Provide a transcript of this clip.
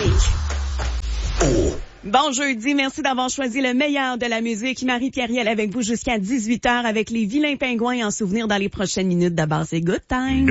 Bon jeudi, merci d'avoir choisi le meilleur de la musique. Marie-Pierrielle avec vous jusqu'à 18h avec les vilains pingouins en souvenir dans les prochaines minutes de Base et Good Time.